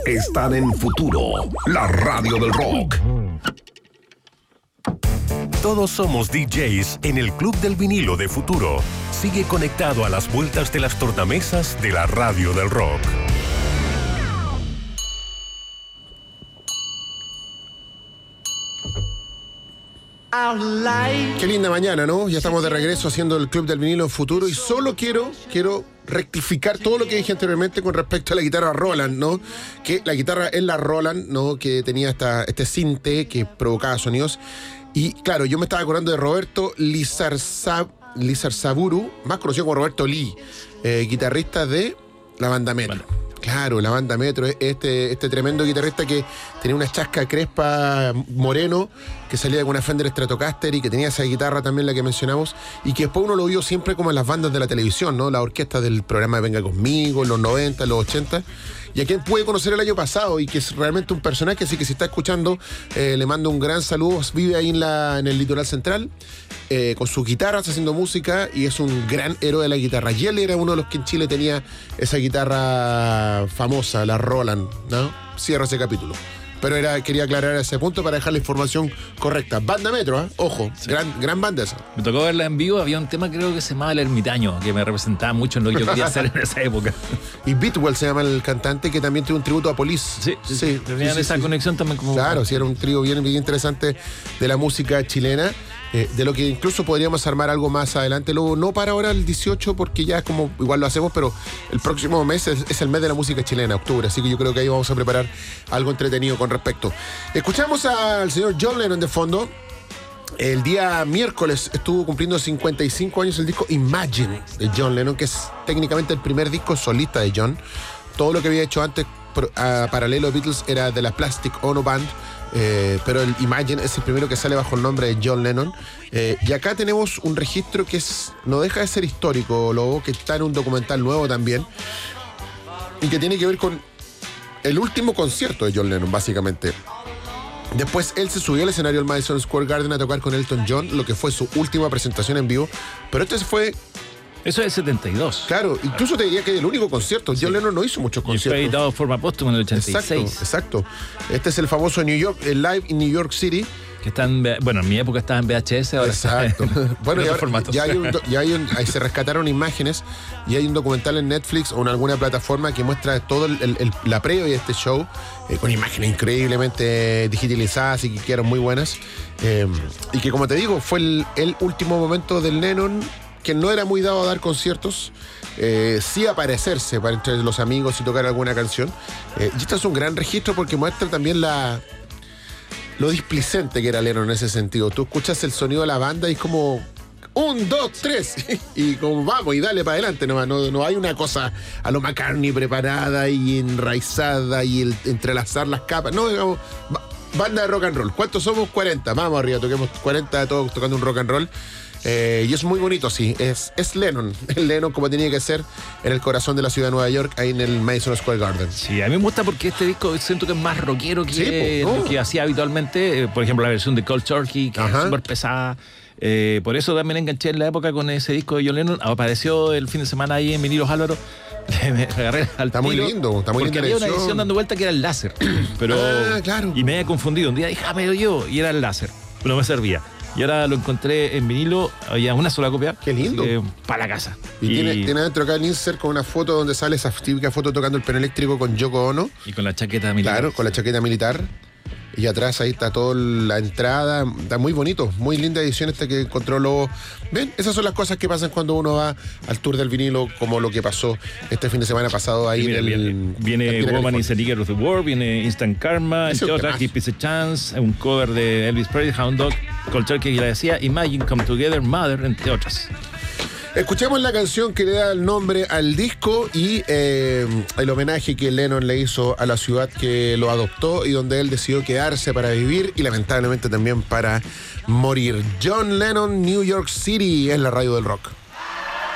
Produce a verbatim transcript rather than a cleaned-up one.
están en Futuro, la radio del rock. Todos somos D Js en el Club del Vinilo de Futuro. Sigue conectado a las vueltas de las tornamesas de la radio del rock. Qué linda mañana, ¿no? Ya estamos de regreso haciendo el Club del Vinilo en Futuro y solo quiero, quiero rectificar todo lo que dije anteriormente con respecto a la guitarra Roland, ¿no? Que la guitarra es la Roland, ¿no? Que tenía esta, este cinte que provocaba sonidos. Y claro, yo me estaba acordando de Roberto Lizarzab, Lizarzaburu, más conocido como Roberto Lee, eh, guitarrista de la banda Metro. Bueno. Claro, la banda Metro, este, este tremendo guitarrista que tenía una chasca crespa moreno, que salía con una Fender Stratocaster y que tenía esa guitarra también, la que mencionamos, y que después uno lo vio siempre como en las bandas de la televisión, ¿no? La orquesta del programa de Venga Conmigo, en los noventa, en los ochenta, y a quien pude conocer el año pasado y que es realmente un personaje, así que si está escuchando, eh, le mando un gran saludo. Vive ahí en, la, en el litoral central, eh, con sus guitarras haciendo música, y es un gran héroe de la guitarra. Y él era uno de los que en Chile tenía esa guitarra famosa, la Roland, ¿no? Cierro ese capítulo. Pero era, quería aclarar ese punto para dejar la información correcta. Banda Metro, ¿eh? Ojo, sí. gran, gran banda esa. Me tocó verla en vivo, había un tema creo que se llamaba El Ermitaño, que me representaba mucho en lo que yo quería hacer en esa época. Y Bitwell se llama el cantante, que también tiene un tributo a Police. Sí, sí, sí. Tenían sí, esa sí. conexión también como... Claro, sí, era un trío bien, bien interesante de la música chilena. Eh, de lo que incluso podríamos armar algo más adelante, luego no para ahora el dieciocho, porque ya es como, igual lo hacemos, pero el próximo mes es, es el mes de la música chilena, octubre, así que yo creo que ahí vamos a preparar algo entretenido con respecto. Escuchamos al señor John Lennon de fondo. El día miércoles estuvo cumpliendo cincuenta y cinco años el disco Imagine de John Lennon, que es técnicamente el primer disco solista de John. Todo lo que había hecho antes a paralelo de Beatles era de la Plastic Ono Band, eh, pero el Imagine es el primero que sale bajo el nombre de John Lennon. Eh, y acá tenemos un registro que es, no deja de ser histórico, Lobo, que está en un documental nuevo también, y que tiene que ver con el último concierto de John Lennon, básicamente. Después él se subió al escenario del Madison Square Garden a tocar con Elton John, lo que fue su última presentación en vivo, pero este fue... Eso es el setenta y dos. Claro, incluso te diría que es el único concierto. Sí. John Lennon no hizo muchos conciertos. Y fue editado de forma póstuma en el ochenta y seis. Exacto, exacto. Este es el famoso New York, el Live in New York City. Que está en, bueno, en mi época estaba en V H S, ahora exacto. Está en, bueno, y ahora, ya, hay un, ya hay un, ahí se rescataron imágenes y hay un documental en Netflix o en alguna plataforma que muestra todo el, el, el, la previa de este show, eh, con imágenes increíblemente digitalizadas y que quedaron muy buenas. Eh, y que, como te digo, fue el, el último momento del Lennon, que no era muy dado a dar conciertos, eh, sí aparecerse para entre los amigos y tocar alguna canción. Eh, y esto es un gran registro porque muestra también la... lo displicente que era Lennon en ese sentido. Tú escuchas el sonido de la banda y es como un, dos, tres y como vamos y dale para adelante nomás. No, no hay una cosa a lo McCartney preparada y enraizada y el entrelazar las capas. No, digamos, banda de rock and roll. ¿Cuántos somos? cuarenta. Vamos arriba, toquemos cuarenta todos tocando un rock and roll. Eh, y es muy bonito, sí. Es, es Lennon. El Lennon como tenía que ser en el corazón de la ciudad de Nueva York, ahí en el Madison Square Garden. Sí, a mí me gusta porque este disco siento que es más rockero que, sí, pues, lo oh. que hacía habitualmente. Eh, por ejemplo, la versión de Cold Turkey, que Ajá. es súper pesada. Eh, por eso también enganché en la época con ese disco de John Lennon. Apareció el fin de semana ahí en Vinilos Álvaro. Me agarré al está tiro, muy lindo, está muy porque linda había una edición dando vuelta que era el láser. Pero, ah, claro. Y me había confundido. Un día dije, ah, me yo, y era el láser. Pero no me servía. Y ahora lo encontré en vinilo, había una sola copia. Qué lindo. Para la casa. Y, y tiene, tiene adentro acá el insert con una foto donde sale esa típica foto tocando el piano eléctrico con Yoko Ono. Y con la chaqueta militar. Claro, con la chaqueta militar. Y atrás ahí está toda la entrada. Está muy bonito, muy linda edición esta que encontró Lobo. Ven, esas son las cosas que pasan cuando uno va al tour del vinilo, como lo que pasó este fin de semana pasado ahí. Mira, en el, viene viene Woman is a Ticket of the World, viene Instant Karma, entre otras, Give Peace a Chance, un cover de Elvis Presley, Hound Dog, Cold Turkey, que la decía, Imagine, Come Together, Mother, entre otras. Escuchamos la canción que le da el nombre al disco y eh, el homenaje que Lennon le hizo a la ciudad que lo adoptó y donde él decidió quedarse para vivir y lamentablemente también para morir. John Lennon, New York City, es la radio del rock.